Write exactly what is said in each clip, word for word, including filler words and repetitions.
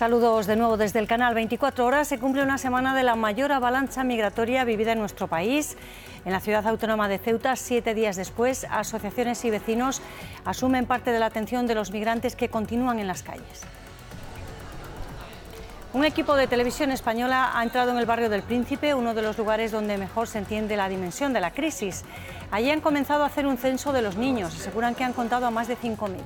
Saludos de nuevo desde el canal veinticuatro horas. Se cumple una semana de la mayor avalancha migratoria vivida en nuestro país. En la ciudad autónoma de Ceuta, siete días después, asociaciones y vecinos asumen parte de la atención de los migrantes que continúan en las calles. Un equipo de televisión española ha entrado en el barrio del Príncipe, uno de los lugares donde mejor se entiende la dimensión de la crisis. Allí han comenzado a hacer un censo de los niños. Aseguran que han contado a más de cinco mil.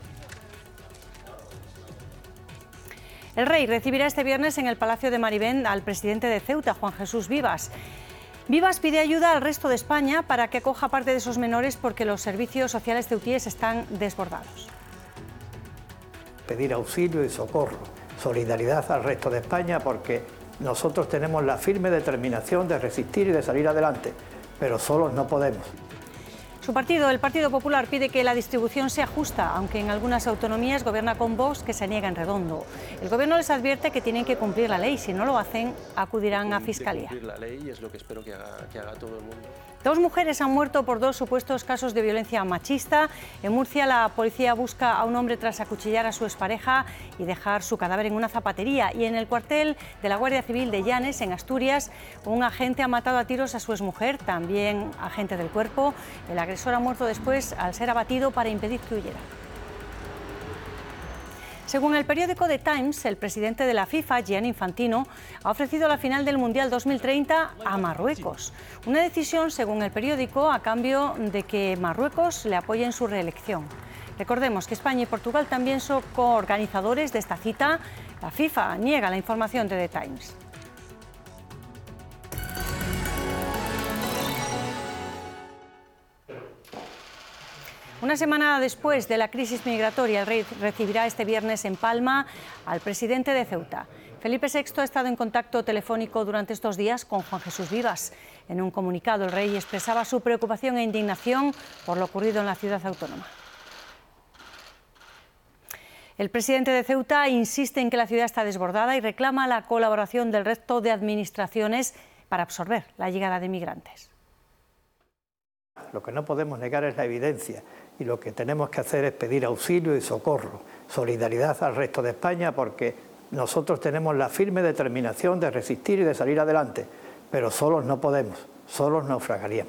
El rey recibirá este viernes en el Palacio de Marivén al presidente de Ceuta, Juan Jesús Vivas. Vivas pide ayuda al resto de España para que acoja parte de esos menores porque los servicios sociales ceutíes están desbordados. Pedir auxilio y socorro, solidaridad al resto de España porque nosotros tenemos la firme determinación de resistir y de salir adelante, pero solos no podemos. Su partido, el Partido Popular, pide que la distribución sea justa, aunque en algunas autonomías gobierna con Vox, que se niega en redondo. El gobierno les advierte que tienen que cumplir la ley. Si no lo hacen, acudirán a Fiscalía. Cumplir la ley es lo que espero que haga, que haga todo el mundo. Dos mujeres han muerto por dos supuestos casos de violencia machista. En Murcia, la policía busca a un hombre tras acuchillar a su expareja y dejar su cadáver en una zapatería. Y en el cuartel de la Guardia Civil de Llanes, en Asturias, un agente ha matado a tiros a su exmujer, también agente del cuerpo. El agresor ha muerto después al ser abatido para impedir que huyera. Según el periódico The Times, el presidente de la FIFA, Gianni Infantino, ha ofrecido la final del Mundial dos mil treinta a Marruecos. Una decisión, según el periódico, a cambio de que Marruecos le apoye en su reelección. Recordemos que España y Portugal también son coorganizadores de esta cita. La FIFA niega la información de The Times. Una semana después de la crisis migratoria, el rey recibirá este viernes en Palma al presidente de Ceuta. Felipe sexto ha estado en contacto telefónico durante estos días con Juan Jesús Vivas. En un comunicado, el rey expresaba su preocupación e indignación por lo ocurrido en la ciudad autónoma. El presidente de Ceuta insiste en que la ciudad está desbordada y reclama la colaboración del resto de administraciones para absorber la llegada de migrantes. Lo que no podemos negar es la evidencia y lo que tenemos que hacer es pedir auxilio y socorro, solidaridad al resto de España porque nosotros tenemos la firme determinación de resistir y de salir adelante, pero solos no podemos, solos naufragaríamos.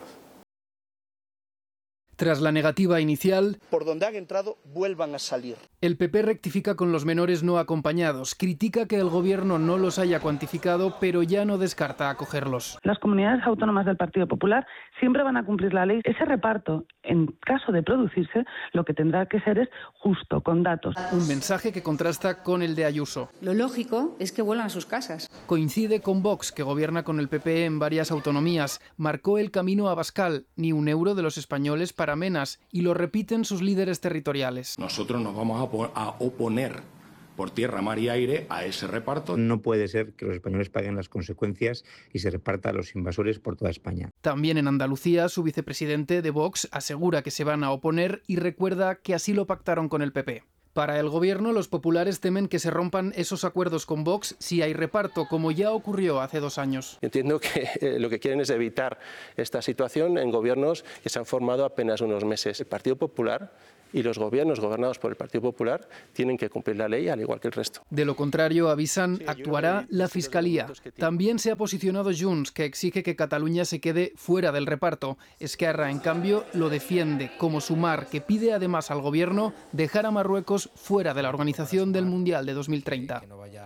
Tras la negativa inicial, por donde han entrado vuelvan a salir. El P P rectifica con los menores no acompañados, critica que el gobierno no los haya cuantificado, pero ya no descarta acogerlos. Las comunidades autónomas del Partido Popular siempre van a cumplir la ley. Ese reparto, en caso de producirse, lo que tendrá que ser es justo, con datos. Un mensaje que contrasta con el de Ayuso. Lo lógico es que vuelvan a sus casas. Coincide con Vox, que gobierna con el P P en varias autonomías. Marcó el camino a Abascal, ni un euro de los españoles para menas, y lo repiten sus líderes territoriales. Nosotros nos vamos a a oponer por tierra, mar y aire a ese reparto. No puede ser que los españoles paguen las consecuencias y se reparta a los invasores por toda España. También en Andalucía, su vicepresidente de Vox asegura que se van a oponer y recuerda que así lo pactaron con el P P. Para el gobierno, los populares temen que se rompan esos acuerdos con Vox si hay reparto, como ya ocurrió hace dos años. Entiendo que eh, lo que quieren es evitar esta situación en gobiernos que se han formado apenas unos meses. El Partido Popular y los gobiernos gobernados por el Partido Popular tienen que cumplir la ley al igual que el resto. De lo contrario, avisan, actuará la Fiscalía. También se ha posicionado Junts, que exige que Cataluña se quede fuera del reparto. Esquerra, en cambio, lo defiende, como Sumar, que pide además al gobierno dejar a Marruecos fuera de la organización del Mundial de dos mil treinta.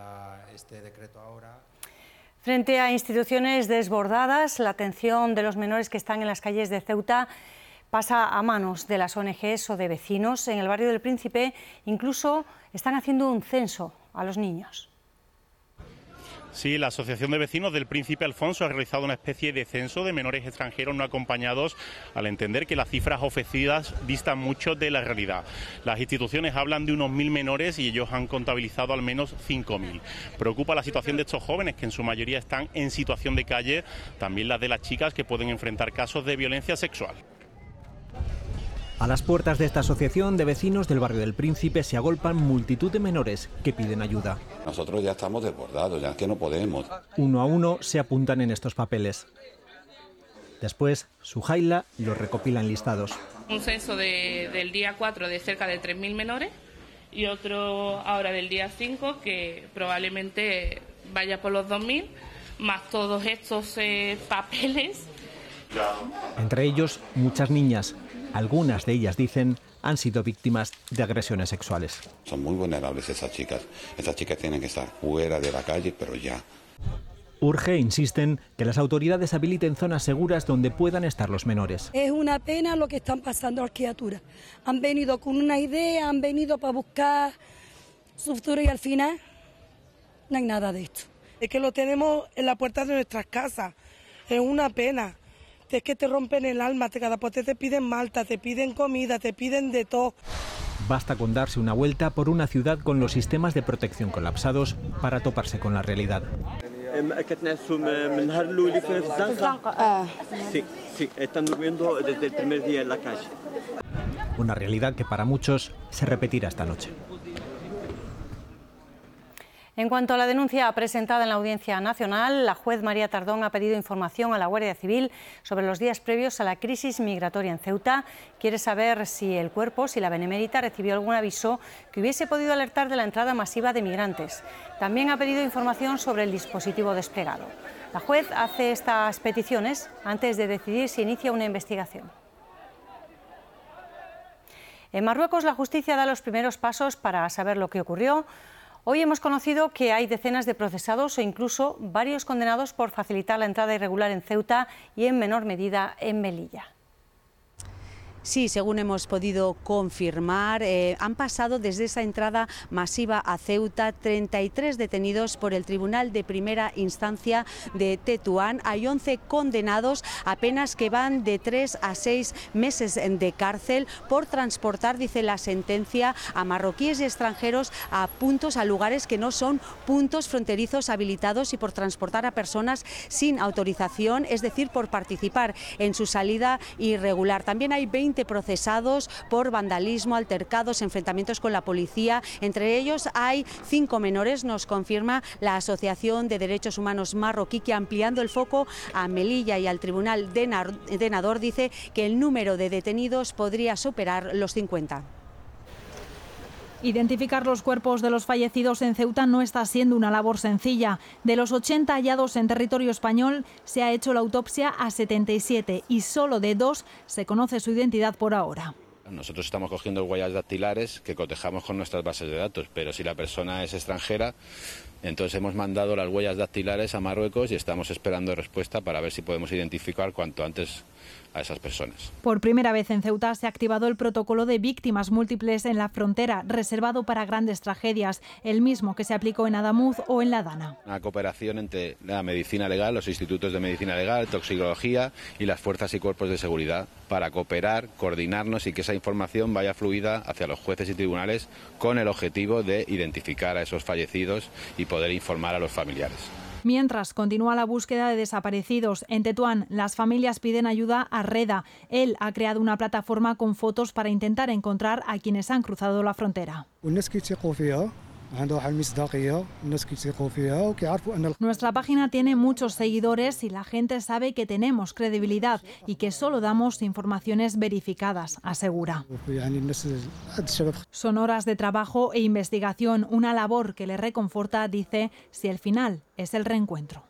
Frente a instituciones desbordadas, la atención de los menores que están en las calles de Ceuta pasa a manos de las O N Ges o de vecinos. En el barrio del Príncipe incluso están haciendo un censo a los niños. Sí, la Asociación de Vecinos del Príncipe Alfonso ha realizado una especie de censo de menores extranjeros no acompañados, al entender que las cifras ofrecidas distan mucho de la realidad. Las instituciones hablan de unos mil menores y ellos han contabilizado al menos cinco mil. Preocupa la situación de estos jóvenes, que en su mayoría están en situación de calle, también la de las chicas que pueden enfrentar casos de violencia sexual. A las puertas de esta asociación de vecinos del barrio del Príncipe se agolpan multitud de menores que piden ayuda. Nosotros ya estamos desbordados, ya es que no podemos. Uno a uno se apuntan en estos papeles. Después, Sujaila los recopila en listados. Un censo de, del día cuatro de cerca de tres mil menores y otro ahora del día cinco que probablemente vaya por los dos mil, más todos estos eh, papeles. Entre ellos, muchas niñas. Algunas de ellas, dicen, han sido víctimas de agresiones sexuales. Son muy vulnerables esas chicas. Esas chicas tienen que estar fuera de la calle, pero ya. Urge, insisten, que las autoridades habiliten zonas seguras donde puedan estar los menores. Es una pena lo que están pasando a las criaturas. Han venido con una idea, han venido para buscar su futuro y al final no hay nada de esto. Es que lo tenemos en la puerta de nuestras casas. Es una pena. Es que te rompen el alma, te, cada pote te piden malta, te piden comida, te piden de todo. Basta con darse una vuelta por una ciudad con los sistemas de protección colapsados para toparse con la realidad. Sí, sí, están durmiendo desde el primer día en la calle. Una realidad que para muchos se repetirá esta noche. En cuanto a la denuncia presentada en la Audiencia Nacional, la juez María Tardón ha pedido información a la Guardia Civil sobre los días previos a la crisis migratoria en Ceuta. Quiere saber si el cuerpo, si la Benemérita, recibió algún aviso que hubiese podido alertar de la entrada masiva de migrantes. También ha pedido información sobre el dispositivo desplegado. La juez hace estas peticiones antes de decidir si inicia una investigación. En Marruecos, la justicia da los primeros pasos para saber lo que ocurrió. Hoy hemos conocido que hay decenas de procesados o incluso varios condenados por facilitar la entrada irregular en Ceuta y en menor medida en Melilla. Sí, según hemos podido confirmar, eh, han pasado desde esa entrada masiva a Ceuta treinta y tres detenidos por el Tribunal de Primera Instancia de Tetuán. Hay once condenados, apenas que van de tres a seis meses de cárcel por transportar, dice la sentencia, a marroquíes y extranjeros a puntos, a lugares que no son puntos fronterizos habilitados y por transportar a personas sin autorización, es decir, por participar en su salida irregular. También hay veinte procesados por vandalismo, altercados, enfrentamientos con la policía. Entre ellos hay cinco menores, nos confirma la Asociación de Derechos Humanos Marroquí, que ampliando el foco a Melilla y al Tribunal de Nador dice que el número de detenidos podría superar los cincuenta. Identificar los cuerpos de los fallecidos en Ceuta no está siendo una labor sencilla. De los ochenta hallados en territorio español, se ha hecho la autopsia a setenta y siete y solo de dos se conoce su identidad por ahora. Nosotros estamos cogiendo huellas dactilares que cotejamos con nuestras bases de datos, pero si la persona es extranjera, entonces hemos mandado las huellas dactilares a Marruecos y estamos esperando respuesta para ver si podemos identificar cuanto antes a esas personas. Por primera vez en Ceuta se ha activado el protocolo de víctimas múltiples en la frontera, reservado para grandes tragedias, el mismo que se aplicó en Adamuz o en La Dana. Una cooperación entre la medicina legal, los institutos de medicina legal, toxicología y las fuerzas y cuerpos de seguridad para cooperar, coordinarnos y que esa información vaya fluida hacia los jueces y tribunales con el objetivo de identificar a esos fallecidos y poder informar a los familiares. Mientras continúa la búsqueda de desaparecidos, en Tetuán las familias piden ayuda a Reda. Él ha creado una plataforma con fotos para intentar encontrar a quienes han cruzado la frontera. Nuestra página tiene muchos seguidores y la gente sabe que tenemos credibilidad y que solo damos informaciones verificadas, asegura. Son horas de trabajo e investigación, una labor que le reconforta, dice, si el final es el reencuentro.